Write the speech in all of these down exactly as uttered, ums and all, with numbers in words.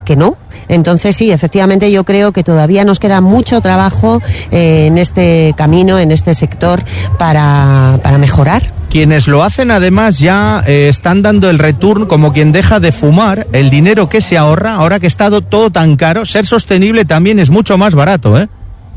que no. Entonces sí, efectivamente yo creo que todavía nos queda mucho trabajo eh, en este camino, en este sector para, para mejorar. Quienes lo hacen además ya eh, están dando el return como quien deja de fumar el dinero que se ahorra, ahora que está todo tan caro. Ser sostenible también es mucho más barato, ¿eh?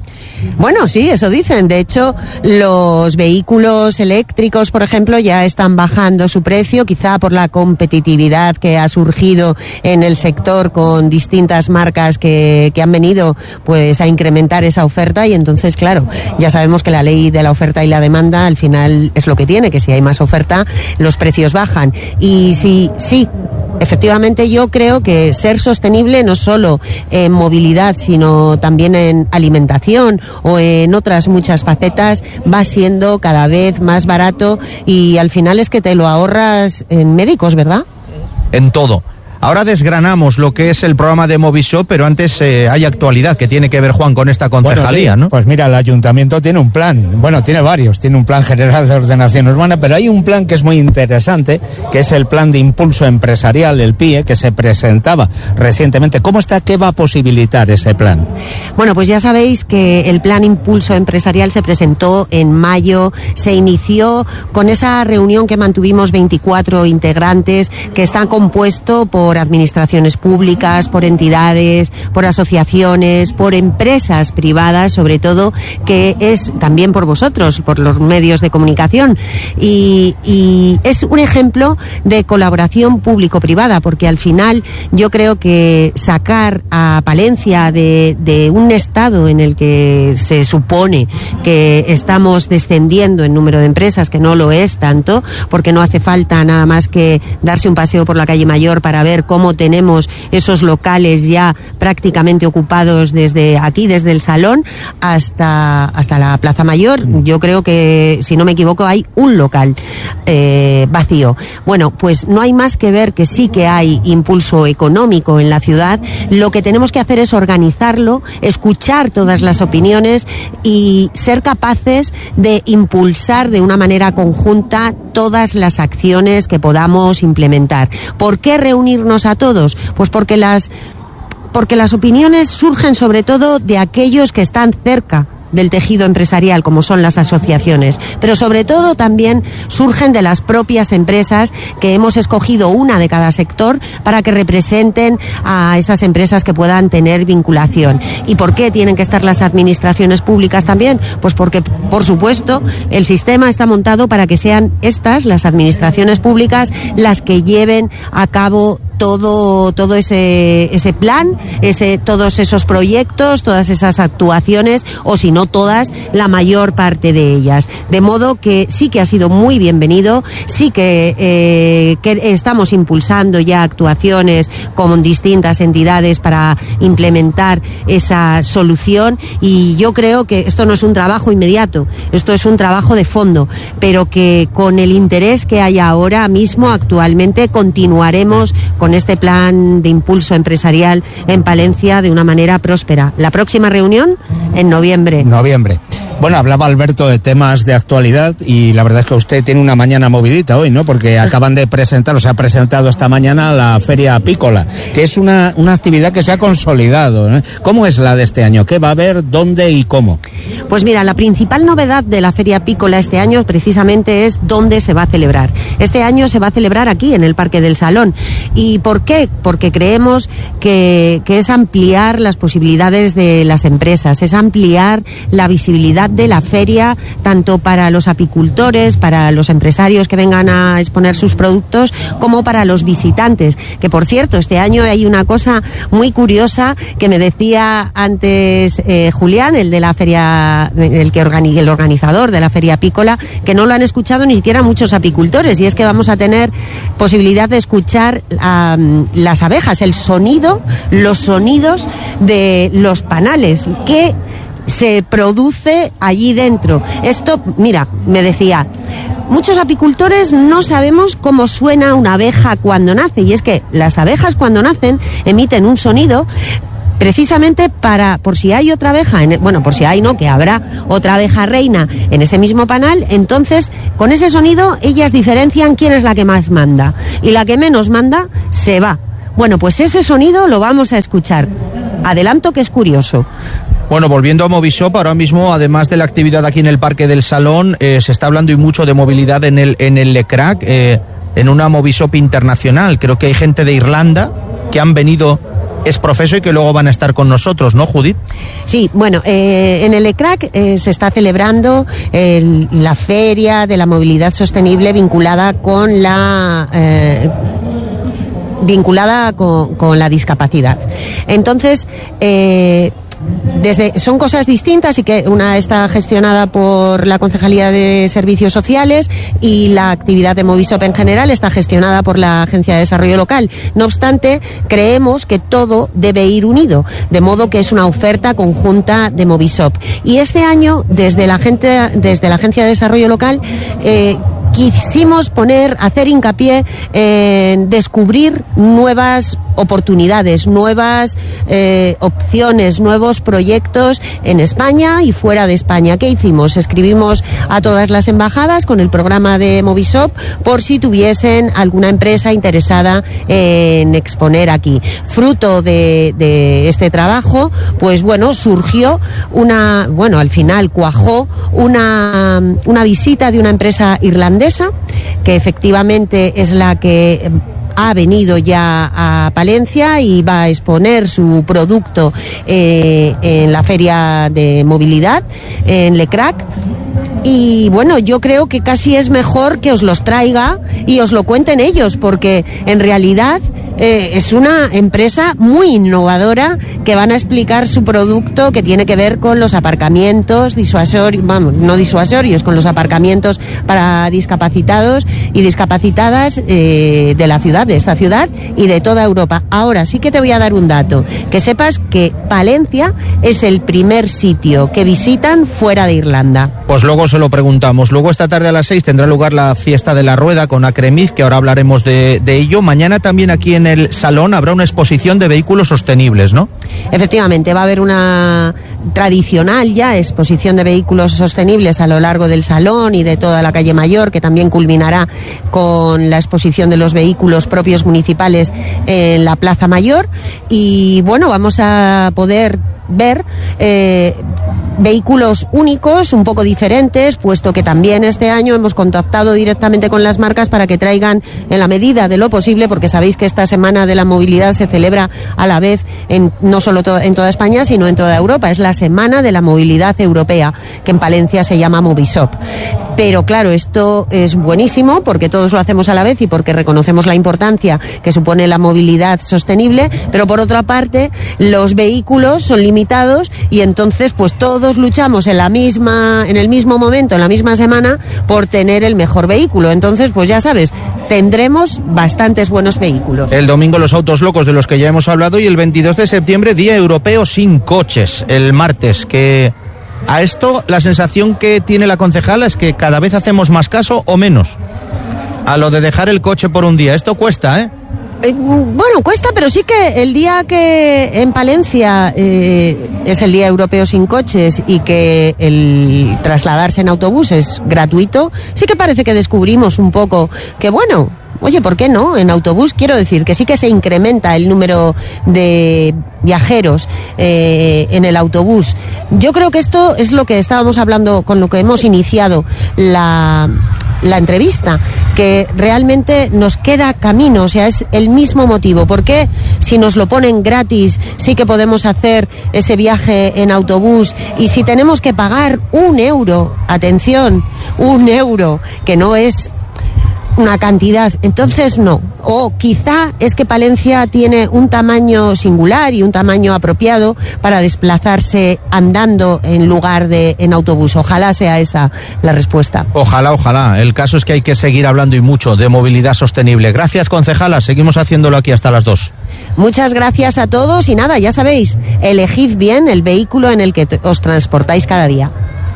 Bueno, sí, eso dicen. De hecho, los vehículos eléctricos, por ejemplo, ya están bajando su precio, quizá por la competitividad que ha surgido en el sector con distintas marcas que, que han venido pues a incrementar esa oferta, y entonces, claro, ya sabemos que la ley de la oferta y la demanda al final es lo que tiene, que si hay más oferta, los precios bajan. Y sí, sí, efectivamente yo creo que ser sostenible no solo en movilidad, sino también en alimentación o en otras muchas facetas, va siendo cada vez más barato, y al final es que te lo ahorras en médicos, ¿verdad? En todo. Ahora desgranamos lo que es el programa de Movishow, pero antes eh, hay actualidad que tiene que ver, Juan, con esta concejalía, bueno, sí, ¿no? Pues mira, el ayuntamiento tiene un plan, bueno, tiene varios, tiene un plan general de ordenación urbana, pero hay un plan que es muy interesante, que es el plan de impulso empresarial, el P I E, que se presentaba recientemente. ¿Cómo está? ¿Qué va a posibilitar ese plan? Bueno, pues ya sabéis que el plan impulso empresarial se presentó en mayo, se inició con esa reunión que mantuvimos veinticuatro integrantes, que está compuesto por administraciones públicas, por entidades, por asociaciones, por empresas privadas, sobre todo, que es también por vosotros, por los medios de comunicación. Y, y es un ejemplo de colaboración público-privada, porque al final yo creo que sacar a Palencia de, de un estado en el que se supone que estamos descendiendo en número de empresas, que no lo es tanto, porque no hace falta nada más que darse un paseo por la calle Mayor para ver cómo tenemos esos locales ya prácticamente ocupados desde aquí, desde el Salón hasta, hasta la Plaza Mayor. Yo creo que, si no me equivoco, hay un local eh, vacío. Bueno, pues no hay más que ver que sí que hay impulso económico en la ciudad. Lo que tenemos que hacer es organizarlo, escuchar todas las opiniones y ser capaces de impulsar de una manera conjunta todas las acciones que podamos implementar. ¿Por qué reunirnos a todos? Pues porque las, porque las opiniones surgen sobre todo de aquellos que están cerca del tejido empresarial, como son las asociaciones, pero sobre todo también surgen de las propias empresas, que hemos escogido una de cada sector para que representen a esas empresas que puedan tener vinculación. ¿Y por qué tienen que estar las administraciones públicas también? Pues porque, por supuesto, el sistema está montado para que sean estas, las administraciones públicas, las que lleven a cabo todo todo ese ese plan, ese todos esos proyectos, todas esas actuaciones, o si no todas, la mayor parte de ellas. De modo que sí que ha sido muy bienvenido, sí que, eh, que estamos impulsando ya actuaciones con distintas entidades para implementar esa solución, y yo creo que esto no es un trabajo inmediato, esto es un trabajo de fondo, pero que con el interés que hay ahora mismo, actualmente, continuaremos con este plan de impulso empresarial en Palencia de una manera próspera. La próxima reunión en noviembre. Noviembre. Bueno, hablaba Alberto de temas de actualidad, y la verdad es que usted tiene una mañana movidita hoy, ¿no? Porque acaban de presentar, o se ha presentado esta mañana la Feria Apícola, que es una, una actividad que se ha consolidado, ¿no? ¿Cómo es la de este año? ¿Qué va a haber? ¿Dónde y cómo? Pues mira, la principal novedad de la Feria Apícola este año precisamente es dónde se va a celebrar. Este año se va a celebrar aquí, en el Parque del Salón. ¿Y por qué? Porque creemos que, que es ampliar las posibilidades de las empresas, es ampliar la visibilidad de la feria, tanto para los apicultores, para los empresarios que vengan a exponer sus productos, como para los visitantes. Que, por cierto, este año hay una cosa muy curiosa que me decía antes eh, Julián, el de la feria, el que organi- el organizador de la Feria Apícola, que no lo han escuchado ni siquiera muchos apicultores, y es que vamos a tener posibilidad de escuchar um, las abejas, el sonido, los sonidos de los panales que se produce allí dentro. Esto, mira, me decía, muchos apicultores no sabemos cómo suena una abeja cuando nace, y es que las abejas cuando nacen emiten un sonido precisamente para, por si hay otra abeja, en el, bueno, por si hay, no, que habrá otra abeja reina en ese mismo panal, entonces con ese sonido ellas diferencian quién es la que más manda, y la que menos manda se va. Bueno, pues ese sonido lo vamos a escuchar. Adelanto que es curioso. Bueno, volviendo a Movishop, ahora mismo, además de la actividad aquí en el Parque del Salón, eh, se está hablando y mucho de movilidad en el, en el Lecrac, eh, en una Movishop internacional. Creo que hay gente de Irlanda que han venido es profeso y que luego van a estar con nosotros, ¿no, Judith? Sí, bueno, eh, en el Lecrac eh, se está celebrando el, la feria de la movilidad sostenible vinculada con la... Eh, vinculada con, con la discapacidad. Entonces, eh, Desde, son cosas distintas y que una está gestionada por la Concejalía de Servicios Sociales y la actividad de Movishop en general está gestionada por la Agencia de Desarrollo Local. No obstante, creemos que todo debe ir unido, de modo que es una oferta conjunta de Movishop. Y este año, desde la, gente, desde la Agencia de Desarrollo Local, eh, quisimos poner, hacer hincapié en descubrir nuevas oportunidades, nuevas eh, opciones, nuevos proyectos en España y fuera de España. ¿Qué hicimos? Escribimos a todas las embajadas con el programa de Movishop por si tuviesen alguna empresa interesada en exponer aquí. Fruto de, de este trabajo, pues bueno, surgió una, bueno, al final cuajó una, una visita de una empresa irlandesa que efectivamente es la que ha venido ya a Palencia y va a exponer su producto eh, en la Feria de Movilidad en Lecrac. Y bueno, yo creo que casi es mejor que os los traiga y os lo cuenten ellos, porque en realidad eh, es una empresa muy innovadora que van a explicar su producto que tiene que ver con los aparcamientos disuasorios, vamos, no disuasorios, con los aparcamientos para discapacitados y discapacitadas eh, de la ciudad, de esta ciudad y de toda Europa. Ahora sí que te voy a dar un dato, que sepas que Palencia es el primer sitio que visitan fuera de Irlanda. Pues luego se lo preguntamos. Luego esta tarde a las seis tendrá lugar la fiesta de la rueda con Acremiz, que ahora hablaremos de, de ello. Mañana también aquí en el salón habrá una exposición de vehículos sostenibles, ¿no? Efectivamente, va a haber una tradicional ya exposición de vehículos sostenibles a lo largo del salón y de toda la calle Mayor, que también culminará con la exposición de los vehículos propios municipales en la Plaza Mayor. Y bueno, vamos a poder ver eh, vehículos únicos, un poco diferentes, puesto que también este año hemos contactado directamente con las marcas para que traigan en la medida de lo posible, porque sabéis que esta Semana de la Movilidad se celebra a la vez en, no solo to- en toda España, sino en toda Europa. Es la Semana de la Movilidad Europea, que en Palencia se llama Movishop. Pero claro, esto es buenísimo porque todos lo hacemos a la vez y porque reconocemos la importancia que supone la movilidad sostenible, pero por otra parte los vehículos son limitados y entonces pues todos luchamos en la misma, en el mismo momento, en la misma semana, por tener el mejor vehículo. Entonces pues ya sabes, tendremos bastantes buenos vehículos. El domingo los autos locos de los que ya hemos hablado y el veintidós de septiembre Día Europeo sin Coches, el martes, que a esto la sensación que tiene la concejala es que cada vez hacemos más caso o menos a lo de dejar el coche por un día. Esto cuesta, ¿eh? Eh, bueno, cuesta, pero sí que el día que en Palencia eh, es el Día Europeo sin Coches y que el trasladarse en autobús es gratuito, sí que parece que descubrimos un poco que, bueno, oye, ¿por qué no? En autobús, quiero decir que sí que se incrementa el número de viajeros eh, en el autobús. Yo creo que esto es lo que estábamos hablando, con lo que hemos iniciado la, la entrevista, que realmente nos queda camino, o sea, es el mismo motivo. ¿Por qué? Si nos lo ponen gratis, sí que podemos hacer ese viaje en autobús, y si tenemos que pagar un euro, atención, un euro, que no es una cantidad, entonces no. O quizá es que Palencia tiene un tamaño singular y un tamaño apropiado para desplazarse andando en lugar de en autobús. Ojalá sea esa la respuesta. Ojalá, ojalá. El caso es que hay que seguir hablando y mucho de movilidad sostenible. Gracias, concejala. Seguimos haciéndolo aquí hasta las dos. Muchas gracias a todos y nada, ya sabéis, elegid bien el vehículo en el que t- os transportáis cada día.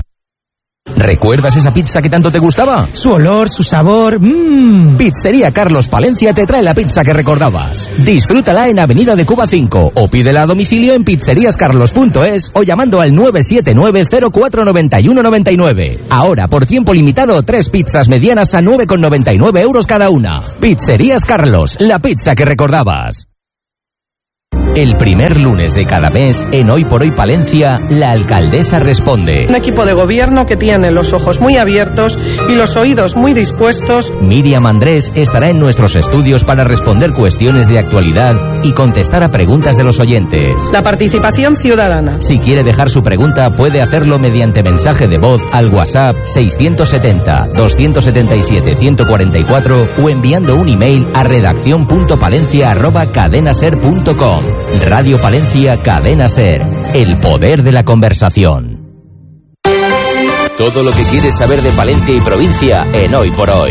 ¿Recuerdas esa pizza que tanto te gustaba? Su olor, su sabor, mmm. Pizzería Carlos Palencia te trae la pizza que recordabas. Disfrútala en Avenida de Cuba cinco o pídela a domicilio en pizzerías carlos punto es o llamando al nueve siete nueve cero cuatro nueve uno nueve nueve. Ahora, por tiempo limitado, tres pizzas medianas a nueve con noventa y nueve euros cada una. Pizzerías Carlos, la pizza que recordabas. El primer lunes de cada mes, en Hoy por Hoy Palencia, la alcaldesa responde. Un equipo de gobierno que tiene los ojos muy abiertos y los oídos muy dispuestos. Miriam Andrés estará en nuestros estudios para responder cuestiones de actualidad y contestar a preguntas de los oyentes. La participación ciudadana. Si quiere dejar su pregunta, puede hacerlo mediante mensaje de voz al WhatsApp seiscientos setenta, doscientos setenta y siete, ciento cuarenta y cuatro o enviando un email a redacción punto palencia arroba cadenaser punto com. Radio Palencia Cadena Ser, el poder de la conversación. Todo lo que quieres saber de Palencia y provincia en Hoy por Hoy.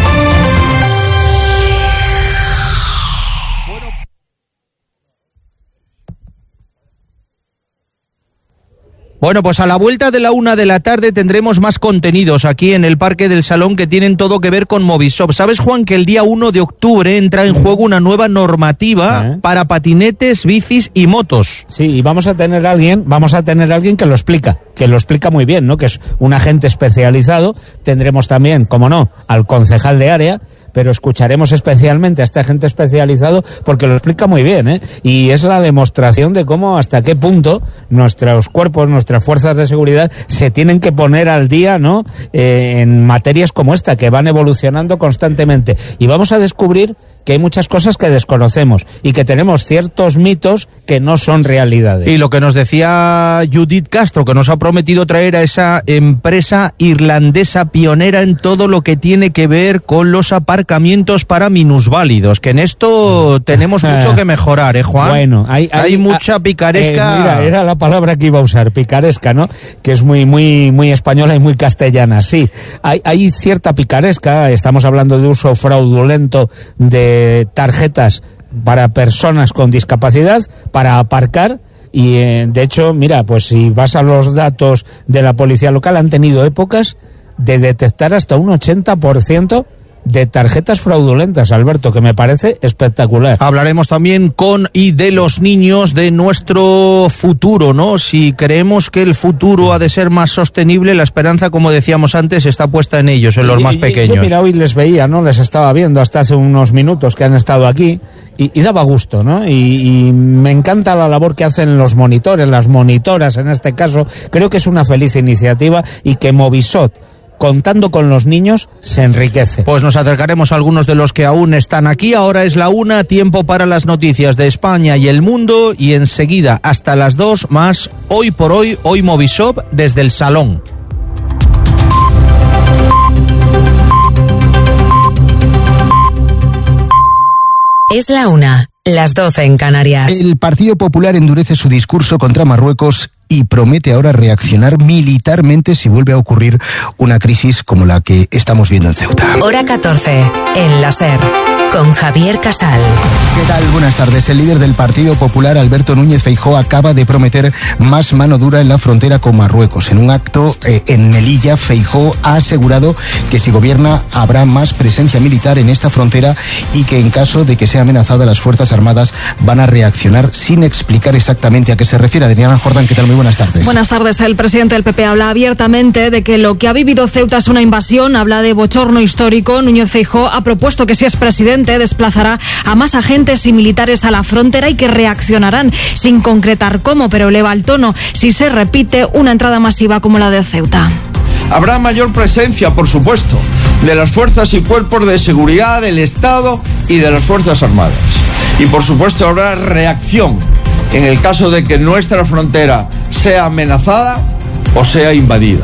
Bueno, pues a la vuelta de la una de la tarde tendremos más contenidos aquí en el Parque del Salón que tienen todo que ver con Movisop. ¿Sabes, Juan, que el día uno de octubre entra en juego una nueva normativa ¿Eh? para patinetes, bicis y motos? Sí, y vamos a tener a alguien, vamos a tener a alguien que lo explica, que lo explica muy bien, ¿no? Que es un agente especializado. Tendremos también, como no, al concejal de área, pero escucharemos especialmente a este agente especializado porque lo explica muy bien, ¿eh? Y es la demostración de cómo, hasta qué punto nuestros cuerpos, nuestras fuerzas de seguridad se tienen que poner al día, ¿no? Eh, en materias como esta, que van evolucionando constantemente. Y vamos a descubrir que hay muchas cosas que desconocemos y que tenemos ciertos mitos que no son realidades. Y lo que nos decía Judith Castro, que nos ha prometido traer a esa empresa irlandesa pionera en todo lo que tiene que ver con los aparcamientos para minusválidos, que en esto tenemos mucho que mejorar, ¿eh, Juan? Bueno, hay, hay, hay mucha picaresca. Eh, mira, era la palabra que iba a usar, picaresca, ¿no? Que es muy, muy, muy española y muy castellana, sí. Hay, hay cierta picaresca, estamos hablando de uso fraudulento de tarjetas para personas con discapacidad para aparcar y eh, de hecho, mira, pues si vas a los datos de la policía local, han tenido épocas de detectar hasta un ochenta por ciento de tarjetas fraudulentas, Alberto, que me parece espectacular. Hablaremos también con y de los niños, de nuestro futuro, ¿no? Si creemos que el futuro ha de ser más sostenible, la esperanza, como decíamos antes, está puesta en ellos, en los y, más pequeños. Yo, mira, hoy les veía, ¿no? Les estaba viendo hasta hace unos minutos que han estado aquí y, y daba gusto, ¿no? Y, y me encanta la labor que hacen los monitores, las monitoras en este caso. Creo que es una feliz iniciativa y que Movisop, contando con los niños, se enriquece. Pues nos acercaremos a algunos de los que aún están aquí. Ahora es la una, tiempo para las noticias de España y el mundo, y enseguida hasta las dos más Hoy por Hoy, Hoy Movisop desde el Salón. Es la una, las doce en Canarias. El Partido Popular endurece su discurso contra Marruecos y promete ahora reaccionar militarmente si vuelve a ocurrir una crisis como la que estamos viendo en Ceuta. Hora catorce, en la SER, con Javier Casal. ¿Qué tal? Buenas tardes. El líder del Partido Popular, Alberto Núñez Feijóo, acaba de prometer más mano dura en la frontera con Marruecos. En un acto eh, en Melilla, Feijóo ha asegurado que si gobierna habrá más presencia militar en esta frontera y que en caso de que sea amenazada, las Fuerzas Armadas van a reaccionar, sin explicar exactamente a qué se refiere. Adriana Jordán, ¿qué tal? Muy buenas tardes. Buenas tardes. El presidente del P P habla abiertamente de que lo que ha vivido Ceuta es una invasión, habla de bochorno histórico. Núñez Feijóo ha propuesto que si es presidente desplazará a más agentes y militares a la frontera y que reaccionarán, sin concretar cómo, pero eleva el tono si se repite una entrada masiva como la de Ceuta. Habrá mayor presencia, por supuesto, de las fuerzas y cuerpos de seguridad del Estado y de las Fuerzas Armadas. Y por supuesto habrá reacción en el caso de que nuestra frontera sea amenazada o sea invadida.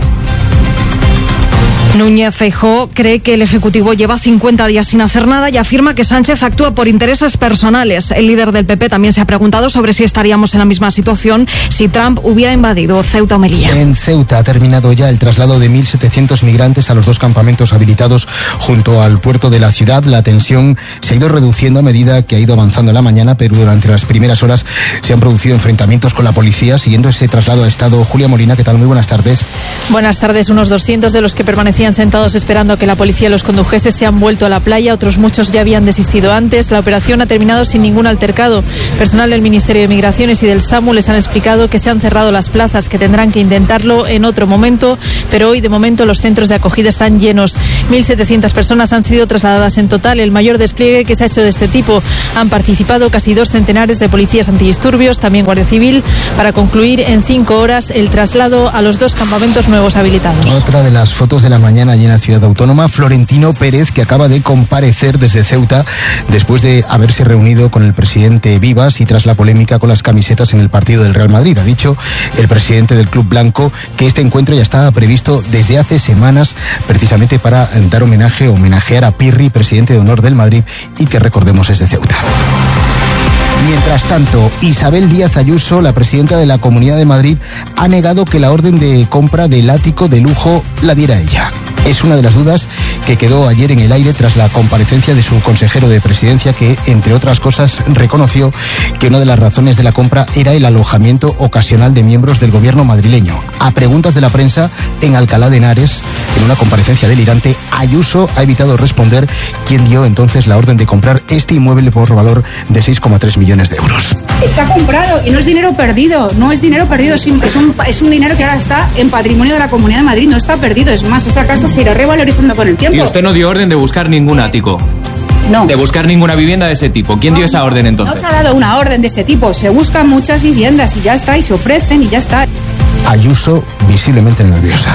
Núñez Feijóo cree que el Ejecutivo lleva cincuenta días sin hacer nada y afirma que Sánchez actúa por intereses personales. El líder del P P también se ha preguntado sobre si estaríamos en la misma situación si Trump hubiera invadido Ceuta o Melilla. En Ceuta ha terminado ya el traslado de mil setecientos migrantes a los dos campamentos habilitados junto al puerto de la ciudad. La tensión se ha ido reduciendo a medida que ha ido avanzando la mañana, pero durante las primeras horas se han producido enfrentamientos con la policía. Siguiendo ese traslado ha estado Julia Molina. ¿Qué tal? Muy buenas tardes. Buenas tardes. Unos doscientos de los que permanecían venían sentados esperando a que la policía los condujese se han vuelto a la playa, otros muchos ya habían desistido antes. La operación ha terminado sin ningún altercado. Personal del Ministerio de Migraciones y del SAMU les han explicado que se han cerrado las plazas, que tendrán que intentarlo en otro momento, pero hoy de momento los centros de acogida están llenos. mil setecientas personas han sido trasladadas en total, el mayor despliegue que se ha hecho de este tipo. Han participado casi dos centenares de policías antidisturbios, también Guardia Civil, para concluir en cinco horas el traslado a los dos campamentos nuevos habilitados. Otra de las fotos de la mañana allí en la ciudad autónoma, Florentino Pérez, que acaba de comparecer desde Ceuta después de haberse reunido con el presidente Vivas y tras la polémica con las camisetas en el partido del Real Madrid. Ha dicho el presidente del Club Blanco que este encuentro ya estaba previsto desde hace semanas, precisamente para dar homenaje, homenajear a Pirri, presidente de honor del Madrid, y que recordemos es de Ceuta. Mientras tanto, Isabel Díaz Ayuso, la presidenta de la Comunidad de Madrid, ha negado que la orden de compra del ático de lujo la diera ella. Es una de las dudas que quedó ayer en el aire tras la comparecencia de su consejero de presidencia, que, entre otras cosas, reconoció que una de las razones de la compra era el alojamiento ocasional de miembros del gobierno madrileño. A preguntas de la prensa en Alcalá de Henares, en una comparecencia delirante, Ayuso ha evitado responder quién dio entonces la orden de comprar este inmueble por valor de seis coma tres millones de euros. Está comprado y no es dinero perdido, no es dinero perdido, es un, es un, es un dinero que ahora está en patrimonio de la Comunidad de Madrid, no está perdido, es más, esa casa se irá revalorizando con el tiempo. Y usted no dio orden de buscar ningún ático. No. De buscar ninguna vivienda de ese tipo. ¿Quién no, dio esa orden entonces? No se ha dado una orden de ese tipo, se buscan muchas viviendas y ya está, y se ofrecen y ya está. Ayuso visiblemente nerviosa.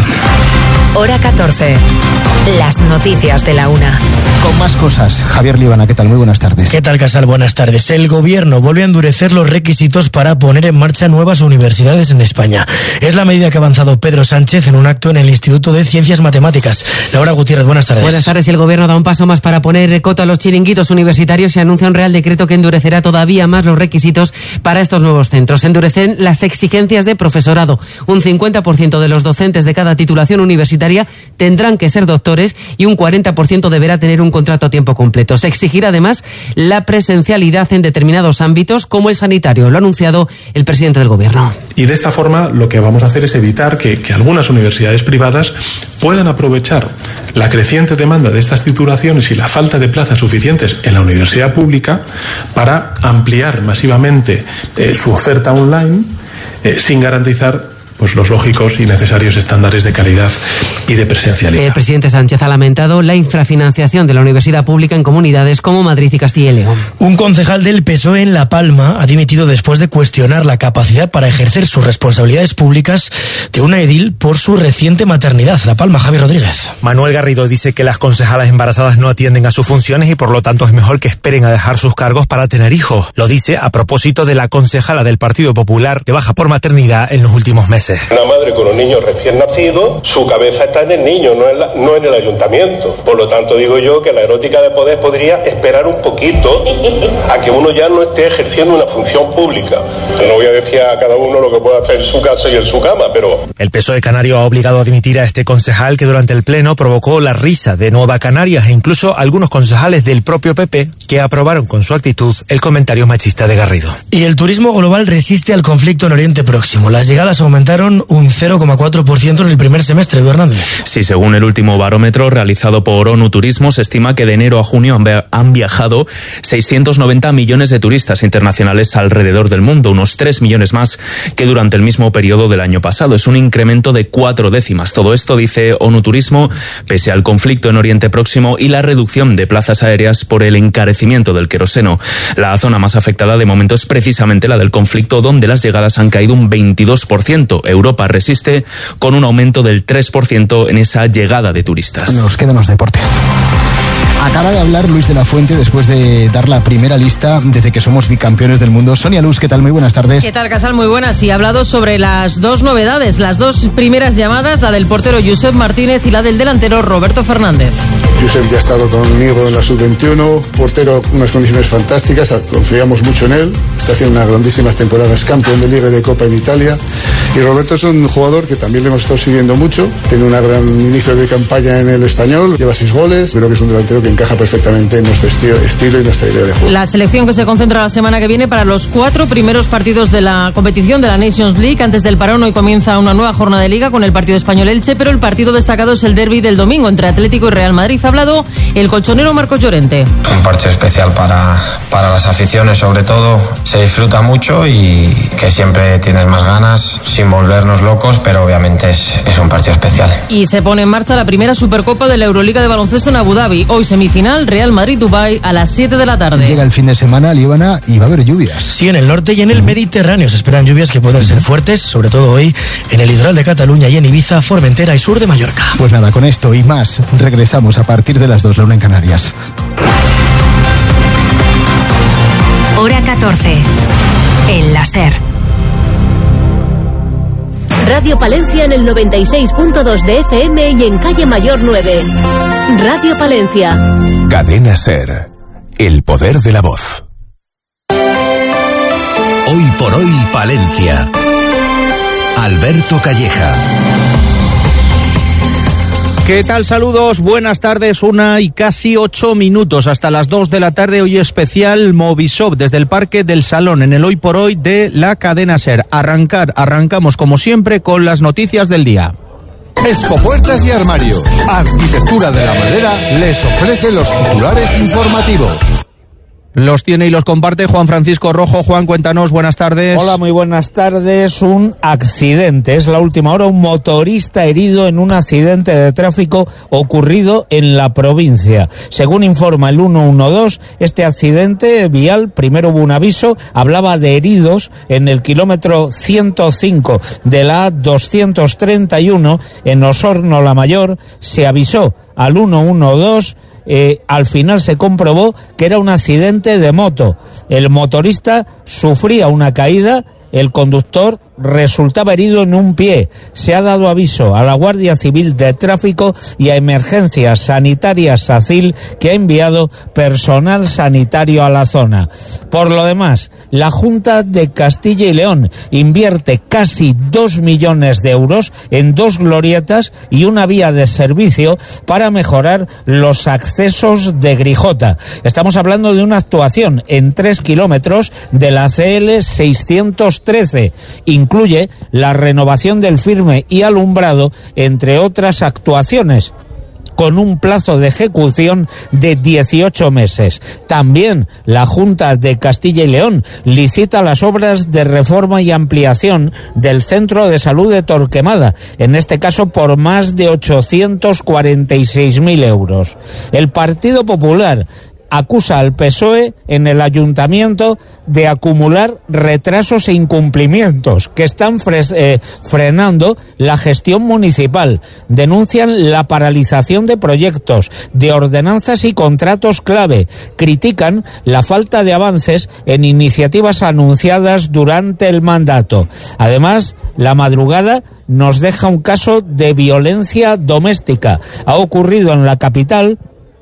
Hora catorce. Las noticias de la una. Con más cosas, Javier Líbana, ¿qué tal? Muy buenas tardes. ¿Qué tal, Casal? Buenas tardes. El gobierno vuelve a endurecer los requisitos para poner en marcha nuevas universidades en España. Es la medida que ha avanzado Pedro Sánchez en un acto en el Instituto de Ciencias Matemáticas. Laura Gutiérrez, buenas tardes. Buenas tardes. El gobierno da un paso más para poner coto a los chiringuitos universitarios y anuncia un real decreto que endurecerá todavía más los requisitos para estos nuevos centros. Endurecen las exigencias de profesorado. Un cincuenta por ciento de los docentes de cada titulación universitaria tendrán que ser doctores y un cuarenta por ciento deberá tener un contrato a tiempo completo. Se exigirá además la presencialidad en determinados ámbitos, como el sanitario. Lo ha anunciado el presidente del gobierno. Y de esta forma lo que vamos a hacer es evitar que, que algunas universidades privadas puedan aprovechar la creciente demanda de estas titulaciones y la falta de plazas suficientes en la universidad pública para ampliar masivamente eh, su oferta online eh, sin garantizar pues los lógicos y necesarios estándares de calidad y de presencialidad. El presidente Sánchez ha lamentado la infrafinanciación de la universidad pública en comunidades como Madrid y Castilla y León. Un concejal del P S O E en La Palma ha dimitido después de cuestionar la capacidad para ejercer sus responsabilidades públicas de una edil por su reciente maternidad. La Palma, Javier Rodríguez. Manuel Garrido dice que las concejalas embarazadas no atienden a sus funciones y por lo tanto es mejor que esperen a dejar sus cargos para tener hijos. Lo dice a propósito de la concejala del Partido Popular que baja por maternidad en los últimos meses. Una madre con un niño recién nacido, su cabeza está en el niño, no en, la, no en el ayuntamiento. Por lo tanto, digo yo que la erótica de poder podría esperar un poquito a que uno ya no esté ejerciendo una función pública. No voy a decir a cada uno lo que puede hacer en su casa y en su cama, pero... El P S O E canario ha obligado a dimitir a este concejal que durante el pleno provocó la risa de Nueva Canarias e incluso algunos concejales del propio P P que aprobaron con su actitud el comentario machista de Garrido. Y el turismo global resiste al conflicto en Oriente Próximo. Las llegadas aumentaron un cero coma cuatro por ciento en el primer semestre, Edu Hernández. Sí, según el último barómetro realizado por ONU Turismo, se estima que de enero a junio han viajado seiscientos noventa millones de turistas internacionales alrededor del mundo, unos tres millones más que durante el mismo periodo del año pasado. Es un incremento de cuatro décimas. Todo esto, dice ONU Turismo, pese al conflicto en Oriente Próximo y la reducción de plazas aéreas por el encarecimiento del queroseno. La zona más afectada de momento es precisamente la del conflicto, donde las llegadas han caído un veintidós por ciento. Europa resiste con un aumento del tres por ciento en esa llegada de turistas. Nos quedan los deportes. Acaba de hablar Luis de la Fuente después de dar la primera lista desde que somos bicampeones del mundo. Sonia Luz, ¿qué tal? Muy buenas tardes. ¿Qué tal, Casal? Muy buenas. Y ha hablado sobre las dos novedades, las dos primeras llamadas, la del portero Josep Martínez y la del delantero Roberto Fernández. Josep ya ha estado conmigo en la sub veintiuno, portero, unas condiciones fantásticas, confiamos mucho en él, está haciendo unas grandísimas temporadas, campeón de Liga y de Copa en Italia, Y Roberto es un jugador que también le hemos estado siguiendo mucho, tiene un gran inicio de campaña en el Español, lleva seis goles, creo que es un delantero que encaja perfectamente en nuestro estilo, estilo y nuestra idea de juego. La selección que se concentra la semana que viene para los cuatro primeros partidos de la competición de la Nations League. Antes del parón hoy comienza una nueva jornada de Liga con el partido Español-Elche, pero el partido destacado es el derbi del domingo entre Atlético y Real Madrid. Ha hablado el colchonero Marcos Llorente. Un partido especial para, para las aficiones, sobre todo. Se disfruta mucho y que siempre tienes más ganas, sin volvernos locos, pero obviamente es, es un partido especial. Y se pone en marcha la primera Supercopa de la Euroliga de baloncesto en Abu Dhabi. Hoy semifinal, Real Madrid-Dubái a las siete de la tarde. Llega el fin de semana, Líbana, y va a haber lluvias. Sí, en el norte y en el Mediterráneo se esperan lluvias que pueden ser fuertes, sobre todo hoy en el litoral de Cataluña y en Ibiza, Formentera y sur de Mallorca. Pues nada, con esto y más, regresamos a partir de las dos, la una en Canarias. Hora catorce. El láser. Radio Palencia en el noventa y seis punto dos de F M y en Calle Mayor nueve. Radio Palencia. Cadena Ser. El poder de la voz. Hoy por hoy Palencia. Alberto Calleja. ¿Qué tal? Saludos, buenas tardes, una y casi ocho minutos hasta las dos de la tarde, hoy especial Movishop desde el Parque del Salón en el Hoy por Hoy de la Cadena Ser. Arrancar, arrancamos como siempre con las noticias del día. Expo Puertas y Armarios, Arquitectura de la Madera, les ofrece los titulares informativos. Los tiene y los comparte Juan Francisco Rojo. Juan, cuéntanos, buenas tardes. Hola, muy buenas tardes. Un accidente, es la última hora, un motorista herido en un accidente de tráfico ocurrido en la provincia. Según informa el ciento doce, este accidente vial, primero hubo un aviso, hablaba de heridos en el kilómetro ciento cinco de la A doscientos treinta y uno en Osorno la Mayor, se avisó al ciento doce. Eh, al final se comprobó que era un accidente de moto. El motorista sufría una caída, el conductor resultaba herido en un pie. Se ha dado aviso a la Guardia Civil de Tráfico y a Emergencias Sanitarias SACIL, que ha enviado personal sanitario a la zona. Por lo demás, la Junta de Castilla y León invierte casi dos millones de euros en dos glorietas y una vía de servicio para mejorar los accesos de Grijota. Estamos hablando de una actuación en tres kilómetros de la C L seiscientos trece. Incluye la renovación del firme y alumbrado, entre otras actuaciones, con un plazo de ejecución de dieciocho meses. También la Junta de Castilla y León licita las obras de reforma y ampliación del Centro de Salud de Torquemada, en este caso por más de ochocientos cuarenta y seis mil euros. El Partido Popular acusa al P S O E en el ayuntamiento de acumular retrasos e incumplimientos que están fres, eh, frenando la gestión municipal. Denuncian la paralización de proyectos, de ordenanzas y contratos clave. Critican la falta de avances en iniciativas anunciadas durante el mandato. Además, la madrugada nos deja un caso de violencia doméstica. Ha ocurrido en la capital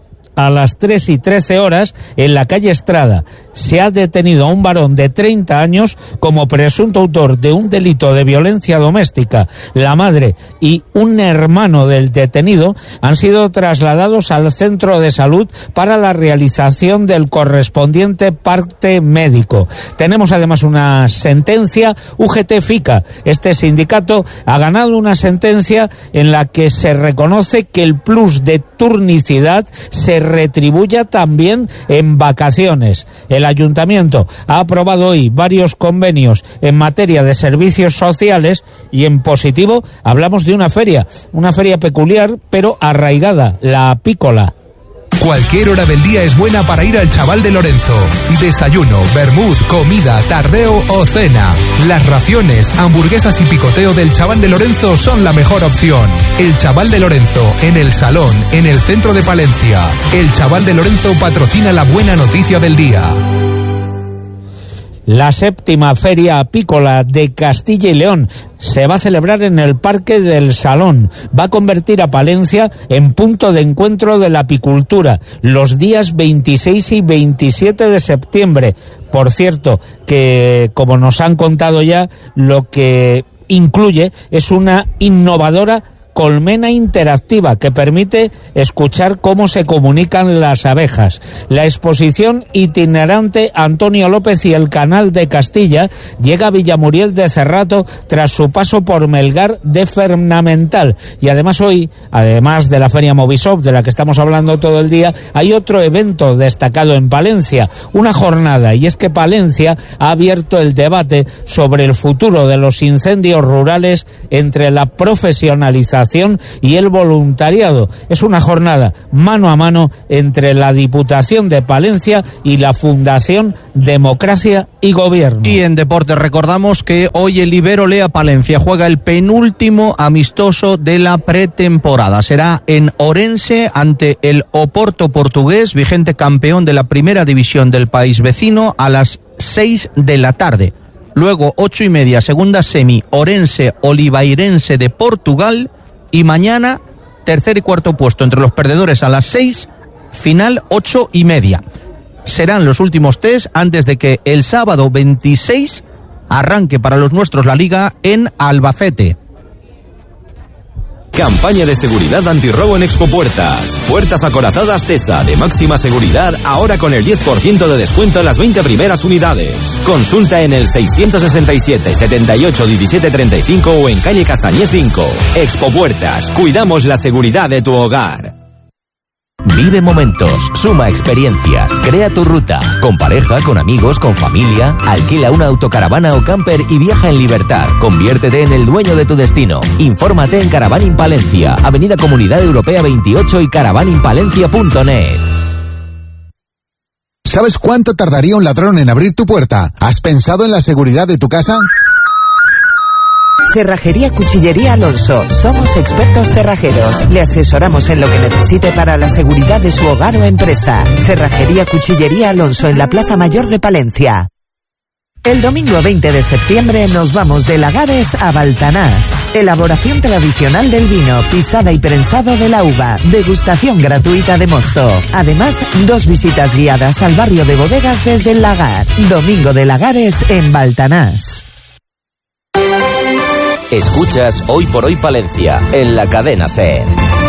a las tres y trece horas en la calle Estrada. Se ha detenido a un varón de treinta años como presunto autor de un delito de violencia doméstica. La madre y un hermano del detenido han sido trasladados al centro de salud para la realización del correspondiente parte médico. Tenemos además una sentencia. U G T FICA, este sindicato, ha ganado una sentencia en la que se reconoce que el plus de turnicidad se retribuya también en vacaciones. El ayuntamiento ha aprobado hoy varios convenios en materia de servicios sociales y en positivo hablamos de una feria, una feria peculiar pero arraigada, la apícola. Cualquier hora del día es buena para ir al Chaval de Lorenzo. Desayuno, vermut, comida, tardeo o cena. Las raciones, hamburguesas y picoteo del Chaval de Lorenzo son la mejor opción. El Chaval de Lorenzo, en el Salón, en el centro de Palencia. El Chaval de Lorenzo patrocina la buena noticia del día. La séptima Feria Apícola de Castilla y León se va a celebrar en el Parque del Salón. Va a convertir a Palencia en punto de encuentro de la apicultura los días veintiséis y veintisiete de septiembre. Por cierto, que como nos han contado ya, lo que incluye es una innovadora colmena interactiva que permite escuchar cómo se comunican las abejas. La exposición itinerante Antonio López y el Canal de Castilla llega a Villamuriel de Cerrato tras su paso por Melgar de Fernamental. Y además hoy, además de la Feria Movisop, de la que estamos hablando todo el día, hay otro evento destacado en Palencia, una jornada, y es que Palencia ha abierto el debate sobre el futuro de los incendios rurales entre la profesionalización y el voluntariado. Es una jornada mano a mano entre la Diputación de Palencia y la Fundación Democracia y Gobierno. Y en deportes recordamos que hoy el Ibero Lea Palencia juega el penúltimo amistoso de la pretemporada. Será en Orense ante el Oporto portugués, vigente campeón de la primera división del país vecino, a las seis de la tarde. Luego, ocho y media, segunda semi, Orense Olivairense de Portugal. Y mañana, tercer y cuarto puesto entre los perdedores a las seis, final ocho y media. Serán los últimos test antes de que el sábado veintiséis arranque para los nuestros la Liga en Albacete. Campaña de seguridad antirrobo en Expopuertas. Puertas acorazadas Tesa de máxima seguridad, ahora con el diez por ciento de descuento en las veinte primeras unidades. Consulta en el seiscientos sesenta y siete, setenta y ocho, diecisiete treinta y cinco o en calle Castañez cinco. Expopuertas, cuidamos la seguridad de tu hogar. Vive momentos, suma experiencias, crea tu ruta. Con pareja, con amigos, con familia. Alquila una autocaravana o camper y viaja en libertad. Conviértete en el dueño de tu destino. Infórmate en Caravaning Palencia, Avenida Comunidad Europea veintiocho y caravaning palencia punto net. ¿Sabes cuánto tardaría un ladrón en abrir tu puerta? ¿Has pensado en la seguridad de tu casa? Cerrajería Cuchillería Alonso. Somos expertos cerrajeros. Le asesoramos en lo que necesite para la seguridad de su hogar o empresa. Cerrajería Cuchillería Alonso en la Plaza Mayor de Palencia. El domingo veinte de septiembre nos vamos de Lagares a Baltanás. Elaboración tradicional del vino, pisada y prensado de la uva, degustación gratuita de mosto. Además, dos visitas guiadas al barrio de bodegas desde el Lagar. Domingo de Lagares en Baltanás. Escuchas Hoy por Hoy Palencia, en la cadena SER.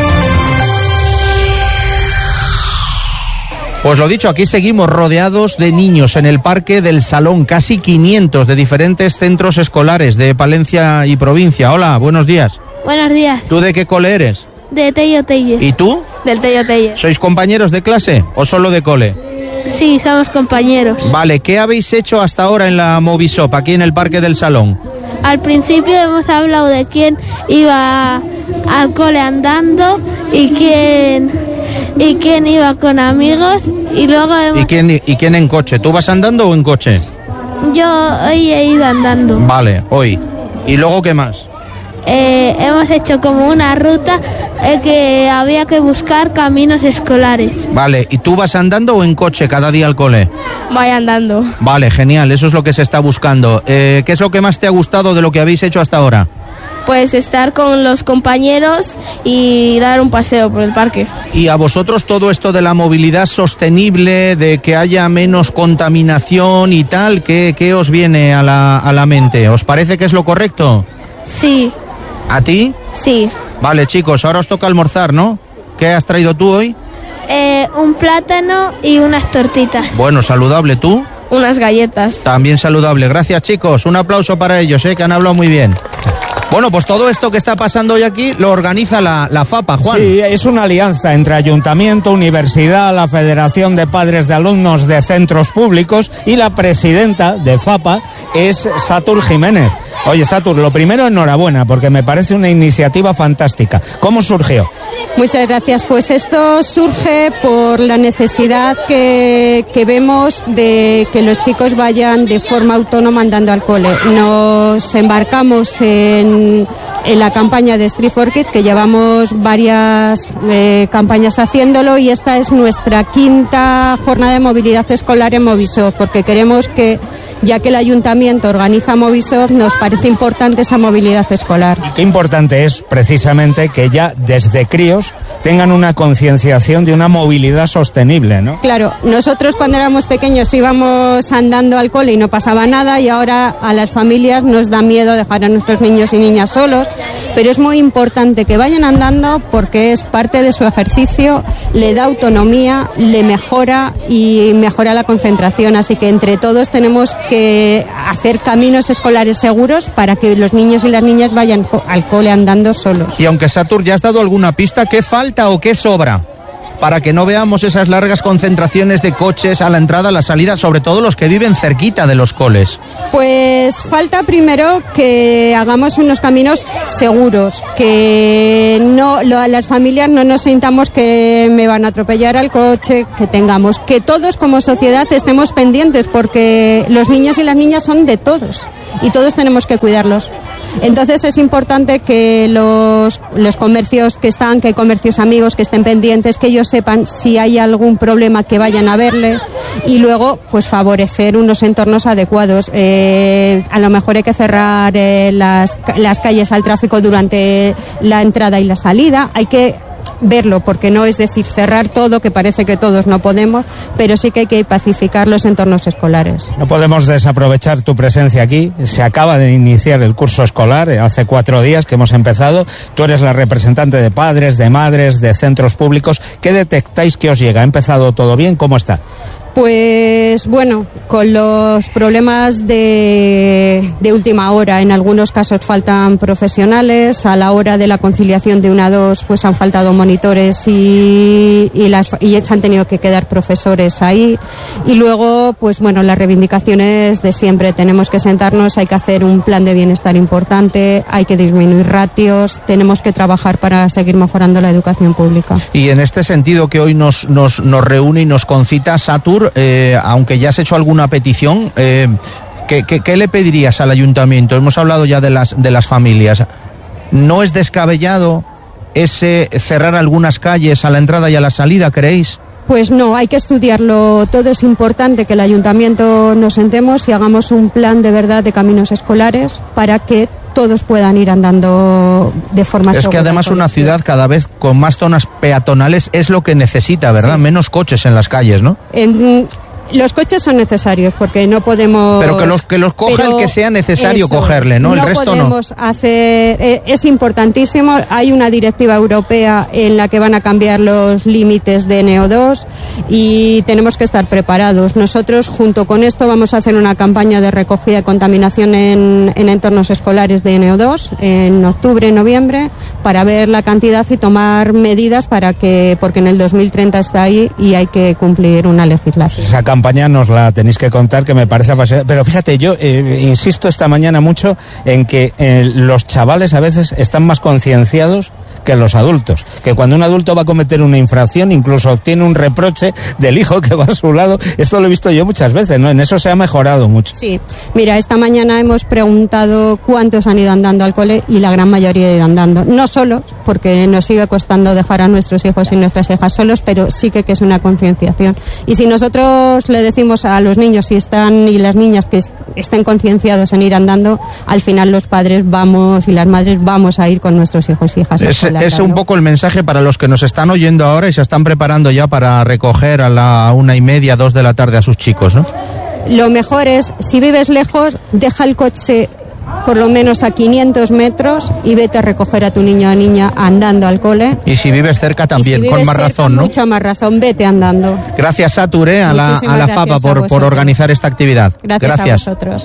Pues lo dicho, aquí seguimos rodeados de niños en el Parque del Salón, casi quinientos de diferentes centros escolares de Palencia y provincia. Hola, buenos días. Buenos días. ¿Tú de qué cole eres? De Tello Telle. ¿Y tú? Del Tello Telle. ¿Sois compañeros de clase o solo de cole? Sí, somos compañeros. Vale, ¿qué habéis hecho hasta ahora en la Movisop, aquí en el Parque del Salón? Al principio hemos hablado de quién iba al cole andando y quién y quién iba con amigos y luego hemos... ¿Y quién, ¿Y quién en coche? ¿Tú vas andando o en coche? Yo hoy he ido andando. Vale, hoy. ¿Y luego qué más? Eh, hemos hecho como una ruta eh, que había que buscar caminos escolares. Vale, ¿y tú vas andando o en coche cada día al cole? Voy andando. Vale, genial, eso es lo que se está buscando. Eh, ¿Qué es lo que más te ha gustado de lo que habéis hecho hasta ahora? Pues estar con los compañeros y dar un paseo por el parque. ¿Y a vosotros todo esto de la movilidad sostenible, de que haya menos contaminación y tal, qué, qué os viene a la, a la mente? ¿Os parece que es lo correcto? Sí. ¿A ti? Sí. Vale, chicos, ahora os toca almorzar, ¿no? ¿Qué has traído tú hoy? Eh, un plátano y unas tortitas. Bueno, saludable. ¿Tú? Unas galletas. También saludable. Gracias, chicos. Un aplauso para ellos, ¿eh? Que han hablado muy bien. Bueno, pues todo esto que está pasando hoy aquí lo organiza la, la FAPA, Juan. Sí, es una alianza entre Ayuntamiento, Universidad, la Federación de Padres de Alumnos de Centros Públicos y la presidenta de FAPA es Satur Jiménez. Oye, Satur, lo primero, enhorabuena, porque me parece una iniciativa fantástica. ¿Cómo surgió? Muchas gracias. Pues esto surge por la necesidad que, que vemos de que los chicos vayan de forma autónoma andando al cole. Nos embarcamos en, en la campaña de Street for Kids, que llevamos varias eh, campañas haciéndolo, y esta es nuestra quinta jornada de movilidad escolar en Movisop, porque queremos que ya que el ayuntamiento organiza Movisop, nos parece importante esa movilidad escolar. Y qué importante es precisamente que ya desde críos tengan una concienciación de una movilidad sostenible, ¿no? Claro, nosotros cuando éramos pequeños íbamos andando al cole y no pasaba nada, y ahora a las familias nos da miedo dejar a nuestros niños y niñas solos, pero es muy importante que vayan andando porque es parte de su ejercicio, le da autonomía, le mejora y mejora la concentración, así que entre todos tenemos que hacer caminos escolares seguros para que los niños y las niñas vayan al cole andando solos. Y aunque Satur ya has dado alguna pista, ¿qué falta o qué sobra para que no veamos esas largas concentraciones de coches a la entrada, a la salida, sobre todo los que viven cerquita de los coles? Pues falta primero que hagamos unos caminos seguros, que no lo, las familias no nos sintamos que me van a atropellar al coche, que tengamos, que todos como sociedad estemos pendientes, porque los niños y las niñas son de todos y todos tenemos que cuidarlos. Entonces es importante que los, los comercios que están, que hay comercios amigos que estén pendientes, que ellos sepan si hay algún problema, que vayan a verles, y luego pues favorecer unos entornos adecuados. Eh, a lo mejor hay que cerrar eh, las, las calles al tráfico durante la entrada y la salida, hay que verlo, porque no es decir cerrar todo, que parece que todos no podemos, pero sí que hay que pacificar los entornos escolares. No podemos desaprovechar tu presencia aquí. Se acaba de iniciar el curso escolar, hace cuatro días que hemos empezado. Tú eres la representante de padres, de madres, de centros públicos. ¿Qué detectáis que os llega? ¿Ha empezado todo bien? ¿Cómo está? Pues bueno, con los problemas de, de última hora, en algunos casos faltan profesionales, a la hora de la conciliación de una a dos pues han faltado monitores y, y, las, y se han tenido que quedar profesores ahí, y luego pues bueno, las reivindicaciones de siempre, tenemos que sentarnos, hay que hacer un plan de bienestar importante, hay que disminuir ratios, tenemos que trabajar para seguir mejorando la educación pública. Y en este sentido que hoy nos, nos, nos reúne y nos concita Satur, Eh, aunque ya has hecho alguna petición, eh, ¿qué, qué, ¿qué le pedirías al ayuntamiento? Hemos hablado ya de las, de las familias. ¿No es descabellado ese cerrar algunas calles a la entrada y a la salida, creéis? Pues no, hay que estudiarlo todo. Es importante que el ayuntamiento nos sentemos y hagamos un plan de verdad de caminos escolares para que todos puedan ir andando de forma segura. Es que además una ciudad cada vez con más zonas peatonales es lo que necesita, ¿verdad? Sí. Menos coches en las calles, ¿no? En, los coches son necesarios porque no podemos... Pero que los que los coja el que sea necesario eso, cogerle, ¿no? El no resto no. No podemos hacer... Eh, es importantísimo. Hay una directiva europea en la que van a cambiar los límites de N O dos y tenemos que estar preparados. Nosotros, junto con esto, vamos a hacer una campaña de recogida de contaminación en, en entornos escolares de N O dos en octubre, noviembre, para ver la cantidad y tomar medidas para que... porque en el dos mil treinta está ahí y hay que cumplir una legislación. Esa campaña nos la tenéis que contar, que me parece apasionante. Pero fíjate, yo eh, insisto esta mañana mucho en que eh, los chavales a veces están más concienciados que los adultos. Que cuando un adulto va a cometer una infracción, incluso obtiene un reproche del hijo que va a su lado. Esto lo he visto yo muchas veces, ¿no? En eso se ha mejorado mucho. Sí. Mira, esta mañana hemos preguntado cuántos han ido andando al cole y la gran mayoría ha ido andando. No solo, porque nos sigue costando dejar a nuestros hijos y nuestras hijas solos, pero sí que, que es una concienciación. Y si nosotros le decimos a los niños si están y las niñas que estén concienciados en ir andando, al final los padres vamos y las madres vamos a ir con nuestros hijos y hijas. Es, es un poco el mensaje para los que nos están oyendo ahora y se están preparando ya para recoger a la una y media, dos de la tarde a sus chicos, ¿no? Lo mejor es, si vives lejos, deja el coche por lo menos a quinientos metros y vete a recoger a tu niño o niña andando al cole. Y si vives cerca también, si vives con más cerca, razón, ¿no? Mucha más razón, vete andando. Gracias, Satur, ¿eh? a la, a la FAPA por, por organizar esta actividad. Gracias, gracias a vosotros.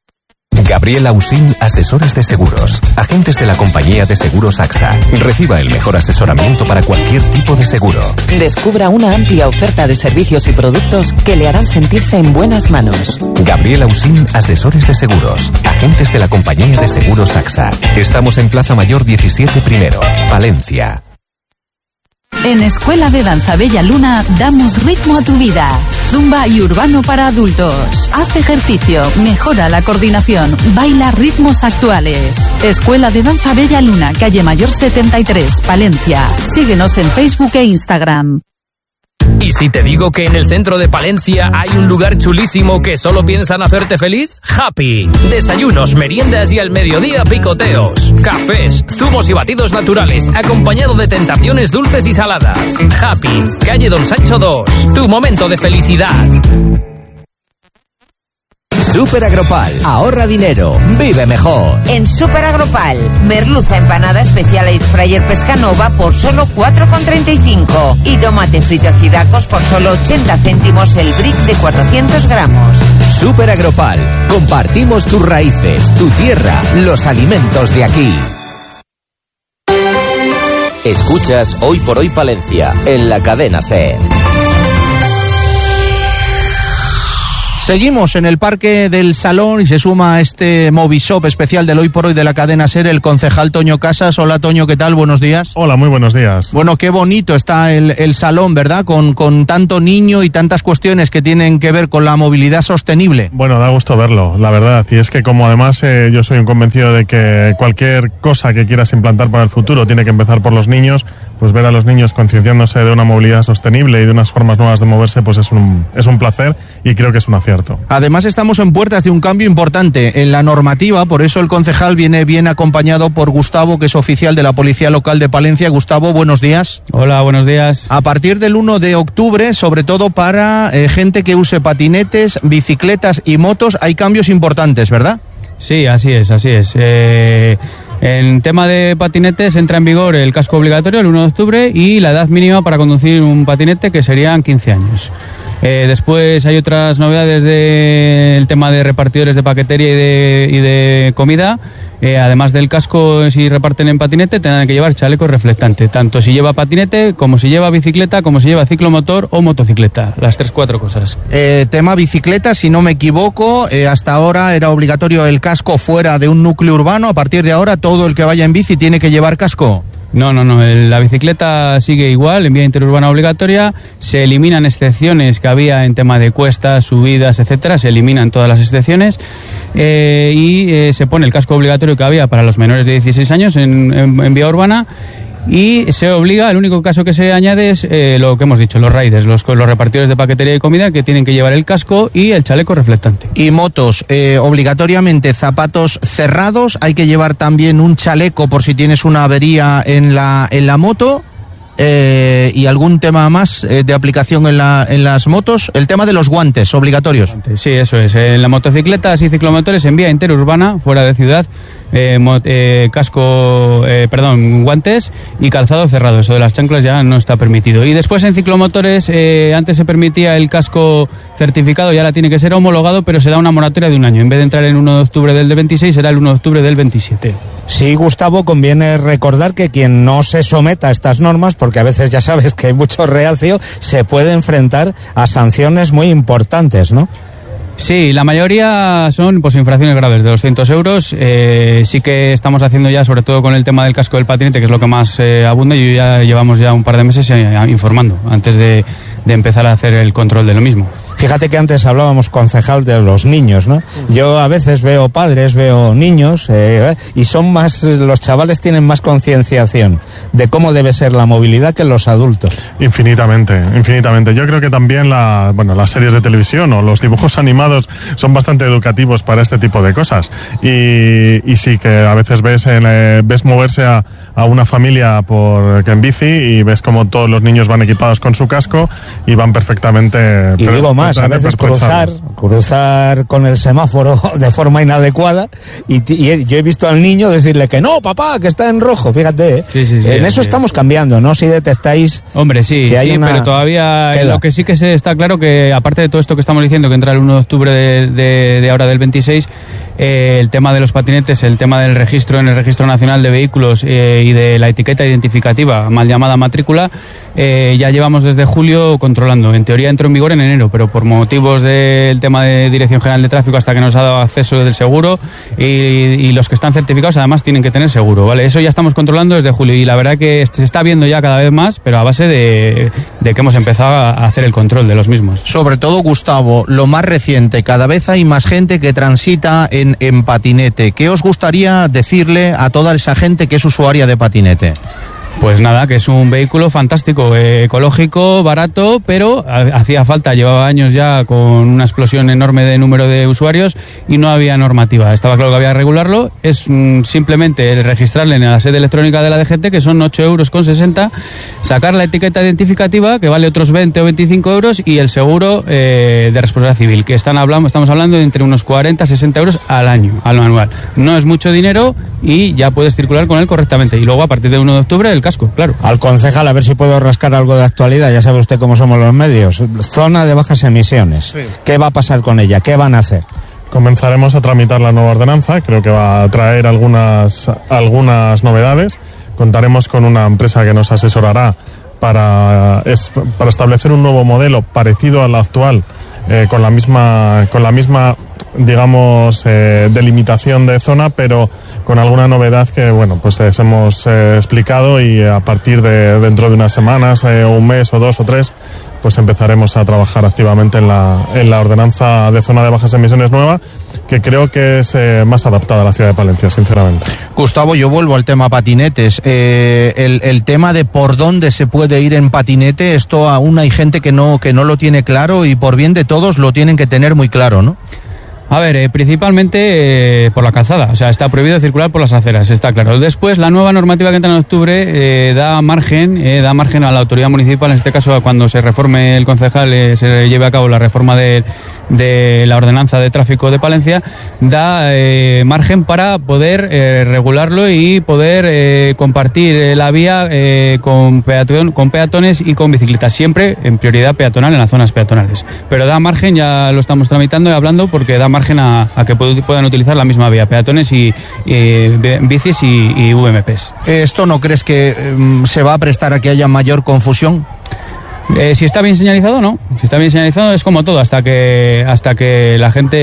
Gabriel Ausín, asesores de seguros, agentes de la compañía de seguros A X A. Reciba el mejor asesoramiento para cualquier tipo de seguro. Descubra una amplia oferta de servicios y productos que le harán sentirse en buenas manos. Gabriel Ausín, asesores de seguros, agentes de la compañía de seguros A X A. Estamos en Plaza Mayor diecisiete Primero, Palencia. En Escuela de Danza Bella Luna damos ritmo a tu vida. Zumba y urbano para adultos. Haz ejercicio, mejora la coordinación, baila ritmos actuales. Escuela de Danza Bella Luna, calle Mayor setenta y tres, Palencia. Síguenos en Facebook e Instagram. ¿Y si te digo que en el centro de Palencia hay un lugar chulísimo que solo piensan hacerte feliz? Happy. Desayunos, meriendas y al mediodía picoteos. Cafés, zumos y batidos naturales, acompañado de tentaciones dulces y saladas. Happy. Calle Don Sancho dos. Tu momento de felicidad. Super Agropal, ahorra dinero, vive mejor. En Super Agropal, merluza empanada especial Air Fryer Pescanova por solo cuatro con treinta y cinco y tomate frito acidacos por solo ochenta céntimos el brick de cuatrocientos gramos. Super Agropal, compartimos tus raíces, tu tierra, los alimentos de aquí. Escuchas Hoy por Hoy Palencia, en la cadena SER. Seguimos en el Parque del Salón y se suma a este Movishop especial del Hoy por Hoy de la cadena SER el concejal Toño Casas. Hola Toño, ¿qué tal? Buenos días. Hola, muy buenos días. Bueno, qué bonito está el, el salón, ¿verdad? Con, con tanto niño y tantas cuestiones que tienen que ver con la movilidad sostenible. Bueno, da gusto verlo, la verdad. Y es que como además eh, yo soy un convencido de que cualquier cosa que quieras implantar para el futuro tiene que empezar por los niños, pues ver a los niños concienciándose de una movilidad sostenible y de unas formas nuevas de moverse, pues es un, es un placer y creo que es un acierto. Además estamos en puertas de un cambio importante en la normativa, por eso el concejal viene bien acompañado por Gustavo, que es oficial de la Policía Local de Palencia. Gustavo, buenos días. Hola, buenos días. A partir del uno de octubre, sobre todo para eh, gente que use patinetes, bicicletas y motos, hay cambios importantes, ¿verdad? Sí, así es, así es. Eh... En tema de patinetes entra en vigor el casco obligatorio el uno de octubre y la edad mínima para conducir un patinete, que serían quince años. Eh, después hay otras novedades del tema de repartidores de paquetería y de, y de comida. Eh, además del casco, si reparten en patinete, tendrán que llevar chaleco reflectante, tanto si lleva patinete, como si lleva bicicleta, como si lleva ciclomotor o motocicleta, las tres, cuatro cosas. Eh, tema bicicleta, si no me equivoco, eh, hasta ahora era obligatorio el casco fuera de un núcleo urbano. A partir de ahora, todo el que vaya en bici tiene que llevar casco. No, no, no, el, la bicicleta sigue igual, en vía interurbana obligatoria, se eliminan excepciones que había en tema de cuestas, subidas, etcétera, se eliminan todas las excepciones eh, y eh, se pone el casco obligatorio que había para los menores de dieciséis años en, en, en vía urbana. Y se obliga, el único caso que se añade es eh, lo que hemos dicho, los riders, los, los repartidores de paquetería y comida, que tienen que llevar el casco y el chaleco reflectante. Y motos, eh, obligatoriamente zapatos cerrados, hay que llevar también un chaleco por si tienes una avería en la, en la moto. Eh, y algún tema más eh, de aplicación en, la, en las motos, el tema de los guantes obligatorios. Sí, eso es. En las motocicletas y ciclomotores en vía interurbana, fuera de ciudad, eh, mo- eh, casco, eh, perdón, guantes y calzado cerrado. Eso de las chanclas ya no está permitido. Y después en ciclomotores, eh, antes se permitía el casco certificado, y ahora tiene que ser homologado, pero se da una moratoria de un año. En vez de entrar el uno de octubre del veintiséis, será el uno de octubre del veintisiete. Sí, Gustavo, conviene recordar que quien no se someta a estas normas, porque a veces ya sabes que hay mucho reacio, se puede enfrentar a sanciones muy importantes, ¿no? Sí, la mayoría son pues infracciones graves de doscientos euros. Eh, sí que estamos haciendo ya, sobre todo con el tema del casco del patinete, que es lo que más eh, abunda, y ya llevamos ya un par de meses eh, informando antes de, de empezar a hacer el control de lo mismo. Fíjate que antes hablábamos, concejal, de los niños, ¿no? Yo a veces veo padres, veo niños, eh, y son más, los chavales tienen más concienciación de cómo debe ser la movilidad que los adultos. Infinitamente, infinitamente. Yo creo que también la, bueno, las series de televisión o los dibujos animados son bastante educativos para este tipo de cosas. Y, y sí que a veces ves, en, eh, ves moverse a, a una familia por, que en bici, y ves como todos los niños van equipados con su casco y van perfectamente... Y digo más, a veces cruzar, cruzar con el semáforo de forma inadecuada, y, y yo he visto al niño decirle que no, papá, que está en rojo, fíjate, ¿eh? Sí, sí, sí, en eso sí, estamos sí. cambiando, ¿no? Si detectáis... Hombre, sí, que hay sí, una... pero todavía queda. Lo que sí que se está claro que, aparte de todo esto que estamos diciendo, que entra el uno de octubre de, de, de ahora del veintiséis, eh, el tema de los patinetes, el tema del registro en el Registro Nacional de Vehículos eh, y de la etiqueta identificativa, mal llamada matrícula, eh, ya llevamos desde julio controlando. En teoría entró en vigor en enero, pero por motivos del tema de Dirección General de Tráfico, hasta que nos ha dado acceso del seguro, y, y los que están certificados además tienen que tener seguro, ¿vale? Eso ya estamos controlando desde julio, y la verdad que se está viendo ya cada vez más, pero a base de, de que hemos empezado a hacer el control de los mismos. Sobre todo, Gustavo, lo más reciente, cada vez hay más gente que transita en, en patinete. ¿Qué os gustaría decirle a toda esa gente que es usuaria de patinete? Pues nada, que es un vehículo fantástico, eh, ecológico, barato, pero hacía falta, llevaba años ya con una explosión enorme de número de usuarios y no había normativa. Estaba claro que había que regularlo, es mm, simplemente registrarle en la sede electrónica de la D G T, que son ocho euros con sesenta, sacar la etiqueta identificativa, que vale otros veinte o veinticinco euros, y el seguro eh, de responsabilidad civil, que están hablando, estamos hablando de entre unos cuarenta a sesenta euros al año, al anual. No es mucho dinero y ya puedes circular con él correctamente. Y luego, a partir del uno de octubre, el casco, claro. Al concejal, a ver si puedo rascar algo de actualidad, ya sabe usted cómo somos los medios. Zona de bajas emisiones. Sí. ¿Qué va a pasar con ella? ¿Qué van a hacer? Comenzaremos a tramitar la nueva ordenanza, creo que va a traer algunas, algunas novedades. Contaremos con una empresa que nos asesorará para, es, para establecer un nuevo modelo parecido al actual, eh, con la misma, con la misma digamos, eh, delimitación de zona, pero con alguna novedad que, bueno, pues eh, hemos eh, explicado, y a partir de dentro de unas semanas, eh, un mes o dos o tres, pues empezaremos a trabajar activamente en la, en la ordenanza de zona de bajas emisiones nueva, que creo que es eh, más adaptada a la ciudad de Palencia, sinceramente. Gustavo, yo vuelvo al tema patinetes. Eh, el, el tema de por dónde se puede ir en patinete, esto aún hay gente que no, que no lo tiene claro, y por bien de todos lo tienen que tener muy claro, ¿no? A ver, eh, principalmente eh, por la calzada, o sea, está prohibido circular por las aceras, está claro. Después, la nueva normativa que entra en octubre eh, da margen, eh, da margen a la autoridad municipal, en este caso, cuando se reforme el concejal, eh, se lleve a cabo la reforma de, de la ordenanza de tráfico de Palencia, da eh, margen para poder eh, regularlo y poder eh, compartir eh, la vía eh, con, peatón, con peatones y con bicicletas, siempre en prioridad peatonal en las zonas peatonales. Pero da margen, ya lo estamos tramitando y hablando, porque da margen a, a que puedan utilizar la misma vía, peatones y, y bicis y, y V M Ps. ¿Esto no crees que eh, se va a prestar a que haya mayor confusión? Eh, si está bien señalizado, no. Si está bien señalizado, es como todo, hasta que hasta que la gente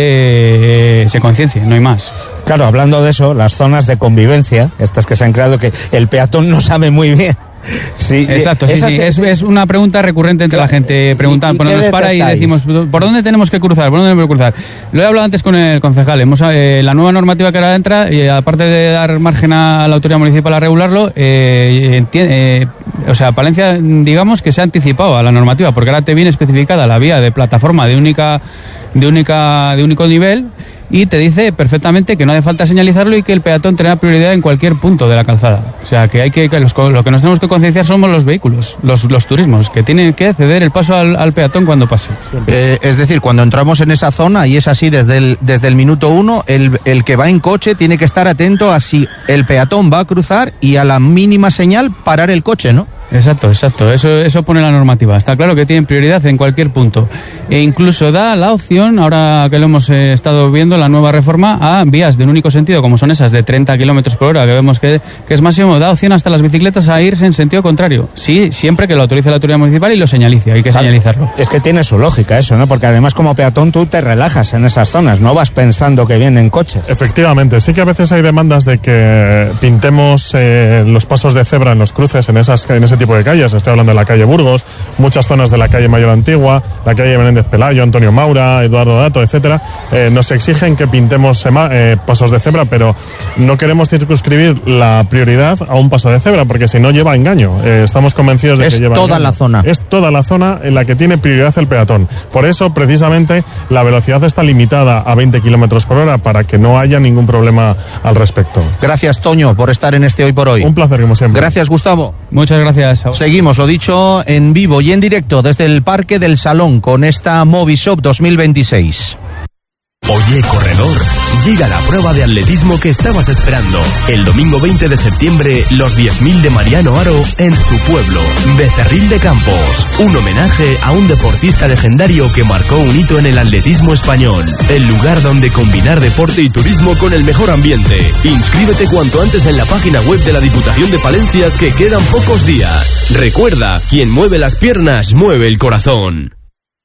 eh, se conciencie, no hay más. Claro, hablando de eso, las zonas de convivencia, estas que se han creado, que el peatón no sabe muy bien. Sí, exacto, sí, sí. Es, es una pregunta recurrente entre la gente. Preguntan, pues nos para y decimos, ¿por dónde tenemos que cruzar? ¿Por dónde tenemos que cruzar? Lo he hablado antes con el concejal. Hemos, eh, la nueva normativa que ahora entra, y aparte de dar margen a la autoridad municipal a regularlo, eh, eh, o sea, Palencia, digamos que se ha anticipado a la normativa, porque ahora te viene especificada la vía de plataforma de única, de única, de único nivel, y te dice perfectamente que no hace falta señalizarlo y que el peatón tendrá prioridad en cualquier punto de la calzada. O sea, que hay que, que los, lo que nos tenemos que concienciar somos los vehículos, los, los turismos, que tienen que ceder el paso al, al peatón cuando pase. Eh, es decir, cuando entramos en esa zona, y es así desde el, desde el minuto uno, el, el que va en coche tiene que estar atento a si el peatón va a cruzar, y a la mínima señal parar el coche, ¿no? Exacto, exacto, eso, eso pone la normativa. Está claro que tienen prioridad en cualquier punto. E incluso da la opción, ahora que lo hemos eh, estado viendo, la nueva reforma, a vías de un único sentido, como son esas de treinta kilómetros por hora, que vemos que, que es máximo, da opción hasta las bicicletas a irse en sentido contrario. Sí, siempre que lo autorice la autoridad municipal y lo señalice, hay que claro, señalizarlo. Es que tiene su lógica eso, ¿no? Porque además, como peatón, tú te relajas en esas zonas, no vas pensando que vienen coches. Efectivamente, sí que a veces hay demandas de que pintemos eh, los pasos de cebra en los cruces, en, esas, en ese tipo de calles. Estoy hablando de la calle Burgos, muchas zonas de la calle Mayor Antigua, la calle Menéndez Pelayo, Antonio Maura, Eduardo Dato, etcétera. Eh, nos exigen que pintemos eh, pasos de cebra, pero no queremos circunscribir la prioridad a un paso de cebra, porque si no lleva a engaño. Eh, estamos convencidos de es que lleva toda engaño. la zona. Es toda la zona en la que tiene prioridad el peatón. Por eso, precisamente, la velocidad está limitada a veinte kilómetros por hora, para que no haya ningún problema al respecto. Gracias, Toño, por estar en este Hoy por Hoy. Un placer, como siempre. Gracias, Gustavo. Muchas gracias. Seguimos, lo dicho, en vivo y en directo desde el Parque del Salón con esta Movishop dos mil veintiséis. Oye, corredor, llega la prueba de atletismo que estabas esperando. El domingo veinte de septiembre, los diez mil de Mariano Aro en su pueblo, Becerril de Campos. Un homenaje a un deportista legendario que marcó un hito en el atletismo español. El lugar donde combinar deporte y turismo con el mejor ambiente. Inscríbete cuanto antes en la página web de la Diputación de Palencia, que quedan pocos días. Recuerda, quien mueve las piernas, mueve el corazón.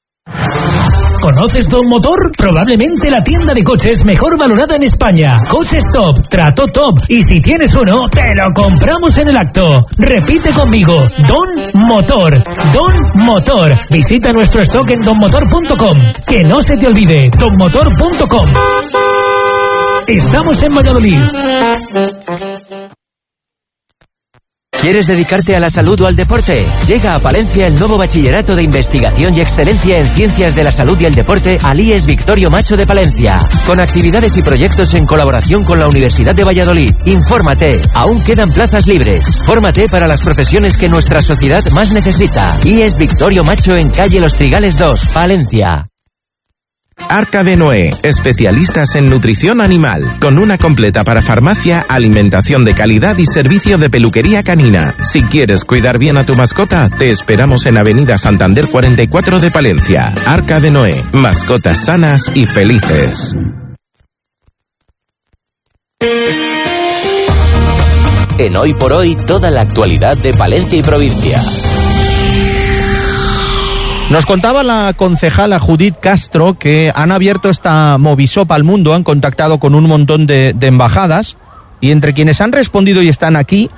¿Conoces Don Motor? Probablemente la tienda de coches mejor valorada en España. Coches top, trato top. Y si tienes uno, te lo compramos en el acto. Repite conmigo, Don Motor. Don Motor. Visita nuestro stock en don motor punto com. Que no se te olvide, don motor punto com. Estamos en Valladolid. ¿Quieres dedicarte a la salud o al deporte? Llega a Palencia el nuevo Bachillerato de Investigación y Excelencia en Ciencias de la Salud y el Deporte al I E S Victorio Macho de Palencia, con actividades y proyectos en colaboración con la Universidad de Valladolid. Infórmate, aún quedan plazas libres. Fórmate para las profesiones que nuestra sociedad más necesita. I E S Victorio Macho en calle Los Trigales dos, Palencia. Arca de Noé, especialistas en nutrición animal, con una completa para farmacia, alimentación de calidad y servicio de peluquería canina. Si quieres cuidar bien a tu mascota, te esperamos en Avenida Santander cuarenta y cuatro de Palencia. Arca de Noé, mascotas sanas y felices. En Hoy por Hoy, toda la actualidad de Palencia y provincia. Nos contaba la concejala Judith Castro que han abierto esta Movisop al mundo, han contactado con un montón de, de embajadas y entre quienes han respondido y están aquí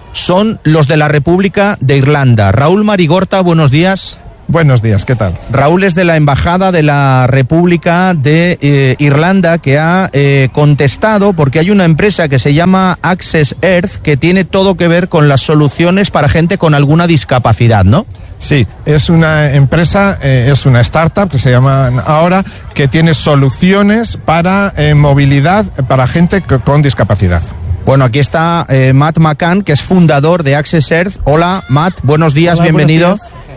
son los de la República de Irlanda. Raúl Marigorta, buenos días. Buenos días, ¿qué tal? Raúl es de la Embajada de la República de eh, Irlanda que ha eh, contestado porque hay una empresa que se llama Access Earth que tiene todo que ver con las soluciones para gente con alguna discapacidad, ¿no? Sí, es una empresa, eh, es una startup que se llama ahora, que tiene soluciones para eh, movilidad para gente con discapacidad. Bueno, aquí está eh, Matt McCann, que es fundador de Access Earth. Hola, Matt, buenos días, Hola, bienvenido. Buenos días.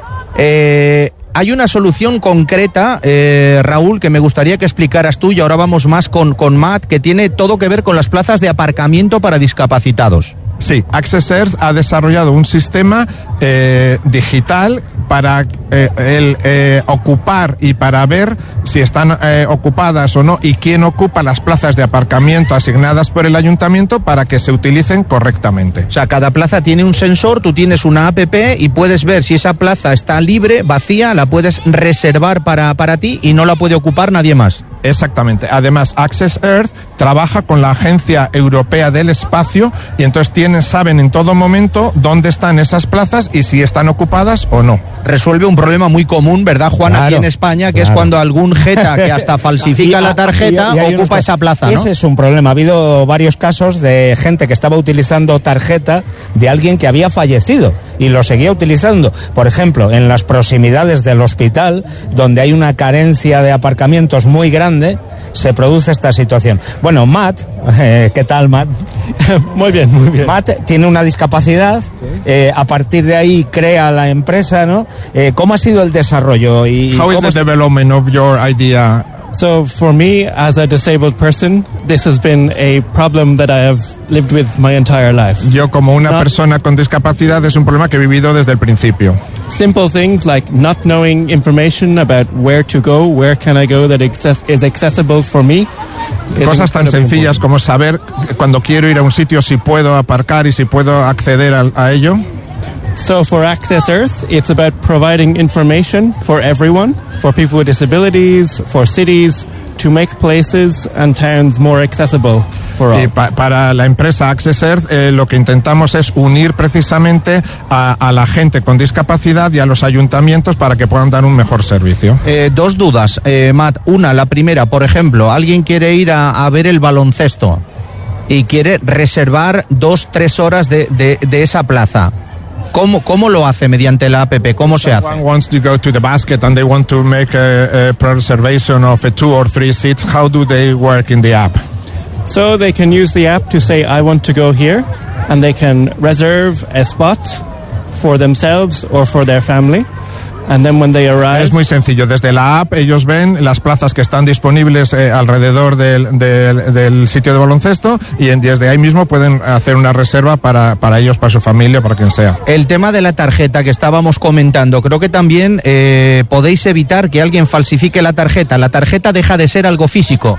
Eh, hay una solución concreta, eh, Raúl, que me gustaría que explicaras tú, y ahora vamos más con, con Matt, que tiene todo que ver con las plazas de aparcamiento para discapacitados. Sí, Access Earth ha desarrollado un sistema eh, digital para eh, el, eh, ocupar y para ver si están eh, ocupadas o no y quién ocupa las plazas de aparcamiento asignadas por el ayuntamiento para que se utilicen correctamente. O sea, cada plaza tiene un sensor, tú tienes una app y puedes ver si esa plaza está libre, vacía, la puedes reservar para, para ti y no la puede ocupar nadie más. Exactamente. Además, Access Earth trabaja con la Agencia Europea del Espacio y entonces tienen, saben en todo momento dónde están esas plazas y si están ocupadas o no. Resuelve un problema muy común, ¿verdad, Juan? Claro, aquí en España, que claro. es cuando algún jeta que hasta falsifica y, la tarjeta y, y ocupa esa plaza, ¿no? Ese es un problema. Ha habido varios casos de gente que estaba utilizando tarjeta de alguien que había fallecido y lo seguía utilizando. Por ejemplo, en las proximidades del hospital, donde hay una carencia de aparcamientos muy grande, se produce esta situación. Bueno, Matt, eh, ¿qué tal, Matt? Muy bien, muy bien. Matt tiene una discapacidad, eh, a partir de ahí crea la empresa, ¿no? Eh, ¿Cómo ha sido el desarrollo? Y How is the development of your idea? So for me, as a disabled person, this has been a problem that I have lived with my entire life. Yo como una not persona con discapacidad es un problema que he vivido desde el principio. Simple things like not knowing information about where to go, where can I go that access is accessible for me. Cosas tan sencillas como saber cuando quiero ir a un sitio si puedo aparcar y si puedo acceder a, a ello. So for Access Earth, it's about providing information for everyone, for people with disabilities, for cities, to make places and towns more accessible for all. Y pa para la empresa Access Earth, eh, lo que intentamos es unir precisamente a, a la gente con discapacidad y a los ayuntamientos para que puedan dar un mejor servicio. Eh, dos dudas, eh, Matt. Una, la primera, por ejemplo, alguien quiere ir a, a ver el baloncesto y quiere reservar dos, tres horas de, de, de esa plaza. ¿Cómo, ¿Cómo lo hace mediante la app? ¿Cómo se hace? Someone wants to go to the basket and they want to make a, a reservation of a two or three seats. How do they work in the app? So they can use the app to say, I want to go here, and they can reserve a spot for themselves or for their family. And then when they arrive, es muy sencillo. Desde la app ellos ven las plazas que están disponibles eh, alrededor del, del, del sitio de baloncesto y en, desde ahí mismo pueden hacer una reserva para, para ellos, para su familia, para quien sea. El tema de la tarjeta que estábamos comentando, creo que también eh, podéis evitar que alguien falsifique la tarjeta. La tarjeta deja de ser algo físico.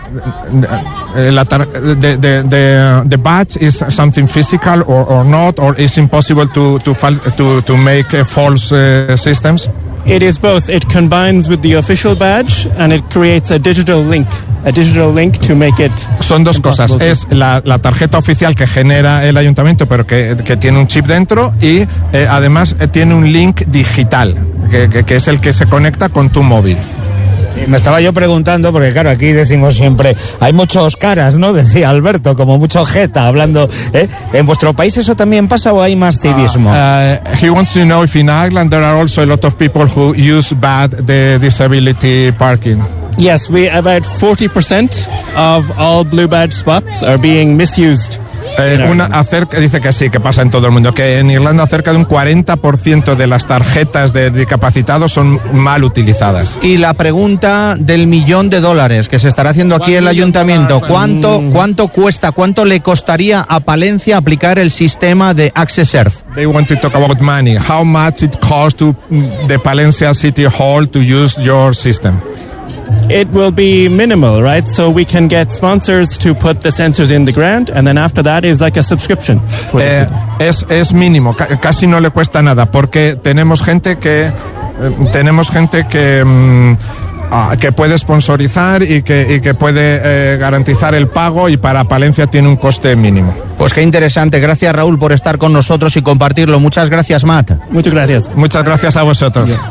La tar the, the, the, the badge is something physical or, or not, or it's impossible to, to, to, to make uh, false uh, systems? It is both. It combines with the official badge and it creates a digital link. A digital link to make it. Son dos cosas. Es la, la tarjeta oficial que genera el ayuntamiento, pero que, que tiene un chip dentro y eh, además eh, tiene un link digital, que, que, que es el que se conecta con tu móvil. Me estaba yo preguntando, porque claro, aquí decimos siempre, hay muchos caras, ¿no? Decía Alberto, como mucho jeta, hablando, ¿eh? ¿En vuestro país eso también pasa o hay más civismo? Uh, uh, he wants to know if in Ireland there are also a lot of people who use bad the disability parking. Yes, we about forty percent of all blue badge spots are being misused. Eh, una, acerca, dice que sí, que pasa en todo el mundo, que en Irlanda cerca de un cuarenta por ciento de las tarjetas de discapacitados son mal utilizadas. Y la pregunta del millón de dólares que se estará haciendo aquí en el ayuntamiento, ¿cuánto, cuánto cuesta, cuánto le costaría a Palencia aplicar el sistema de Access Earth? They want to talk about money. How much it costs to the Palencia City Hall to use your system? It will be minimal, right? So we can get sponsors to put the sensors in the ground, and then after that is like a subscription. Eh, es, es mínimo, ca casi no le cuesta nada, porque tenemos gente que eh, tenemos gente que mm, ah, que puede sponsorizar y que, y que puede eh, garantizar el pago, y para Palencia tiene un coste mínimo. Pues qué interesante. Gracias, Raúl, por estar con nosotros y compartirlo. Muchas gracias, Matt. Muchas gracias. Muchas gracias a vosotros. Yeah.